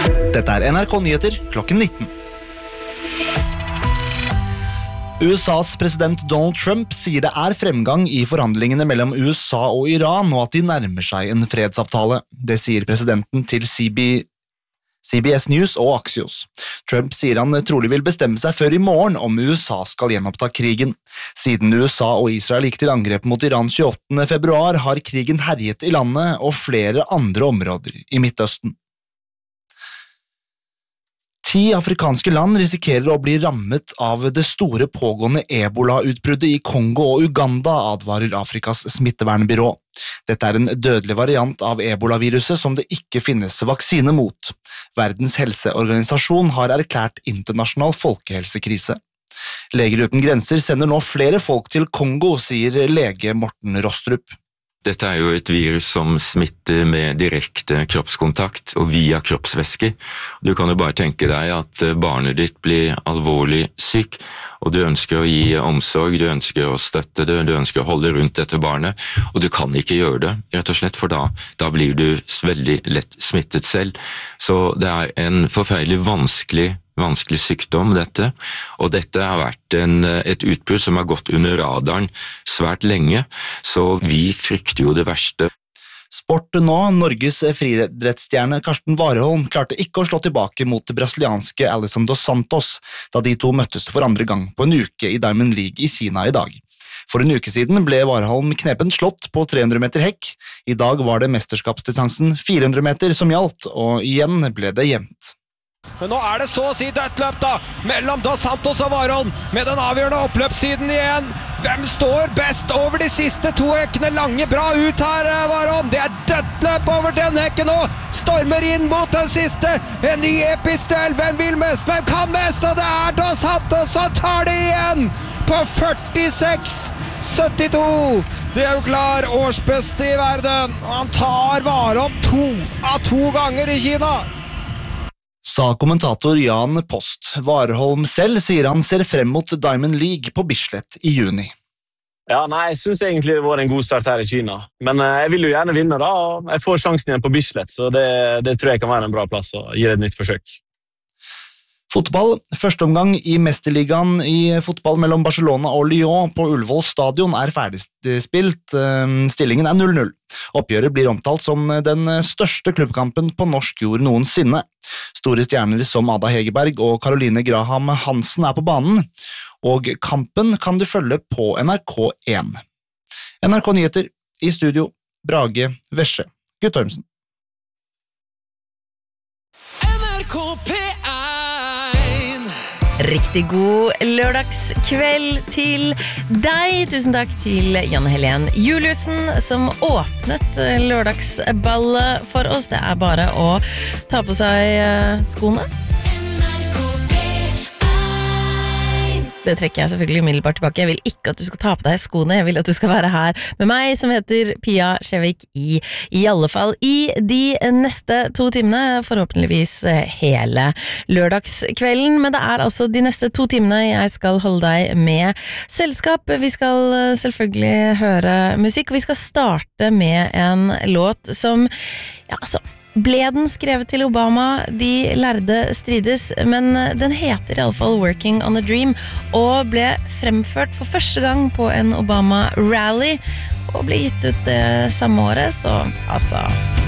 Dette NRK Nyheter klokken 19. USAs president Donald Trump sier det fremgang i forhandlingene mellom USA og Iran, og at de nærmer seg en fredsavtale. Det sier presidenten til CBS News og Axios. Trump sier han trolig vil bestemme seg før i morgen om USA skal gjenoppta krigen. Siden USA og Israel gikk til angrep mot Iran 28. februar, har krigen herjet i landet og flere andre områder i Midtøsten. 10 afrikanske land risikerer å bli rammet av det store pågående Ebola-utbruddet i Kongo og Uganda, advarer Afrikas smittevernbyrå. Dette en dødelig variant av Ebola-viruset som det ikke finnes vaksine mot. Verdens helseorganisasjon har erklært internasjonal folkehelsekrise. Leger uten grenser sender nå flere folk til Kongo, sier lege Morten Rostrup. Dette jo et virus som smitter med direkte kroppskontakt og via kroppsvæsker. Du kan jo bare tenke deg at barnet ditt blir alvorlig syk, og du ønsker å gi omsorg, du ønsker å støtte det, du ønsker å holde rundt dette barnet, og du kan ikke gjøre det, rett og slett, for da blir du veldig lett smittet selv. Så det en forferdelig vanskelig sykdom, dette, og dette har vært et utbrudd som har gått under radaren svært lenge, så vi frykter jo det verste. Sport nå, Norges friidrettsstjerne Karsten Warholm klarte ikke å slå tilbake mot det brasilianske Alisson dos Santos, da de to møttes for andre gang på en uke i Diamond League i Kina i dag. For en uke siden ble Warholm knepen slått på 300 meter hekk. I dag var det mesterskapsdistansen 400 meter som gjaldt, og igjen ble det jevnt. Men nå det så å si dødt løp da, mellom Dos Santos og Warholm, med den avgjørende oppløpssiden igjen. Hvem står best over de siste 2 hekkene? Lange bra ut her, Warholm. Det dødt løp over den hekken nå. Stormer inn mot den siste. En ny episk duell. Hvem vil mest? Hvem kan mest? Og det Dos Santos som tar det igjen på 46,72. Det jo klar årsbeste i verden. Og han tar Warholm 2 av 2 ganger i Kina. Sa kommentator Jan Post. Warholm selv sier han ser frem mot Diamond League på Bislett i juni. Ja, jeg synes egentlig det var en god start her i Kina. Men jeg vil jo gjerne vinne da. Jeg får sjansen igjen på Bislett, så det tror jeg kan være en bra plass og gi et nytt forsøk. Fotball. Første omgang i Mesterligaen i fotball mellom Barcelona og Lyon på Ullevål stadion ferdigspilt. Stillingen 0-0. Oppgjøret blir omtalt som den største klubbkampen på norsk jord noensinne. Store stjerner som Ada Hegerberg og Caroline Graham Hansen på banen, og kampen kan du følge på NRK1. NRK Nyheter, i studio, Brage Vesje Guttormsen. NRK P1. Riktig god lørdagskveld til deg. Tusen takk til Janne Helen Juliussen som åpnet lørdagsballet for oss. Det bare å ta på seg skoene. Det trekker jeg selvfølgelig umiddelbart tilbake. Jeg vil ikke at du skal ta på deg skoene. Jeg vil at du skal være her med meg, som heter Pia Skjevik, i alle fall i de neste 2 timene, forhåpentligvis hele lørdagskvelden. Men det altså de neste 2 timene jeg skal holde deg med selskap. Vi skal selvfølgelig høre musikk, og vi skal starte med en låt som, ble den skrevet til Obama? De lærde strides, men den heter i alle fall Working on a Dream, og ble fremført for første gang på en Obama-rally, og ble gitt ut det samme året, så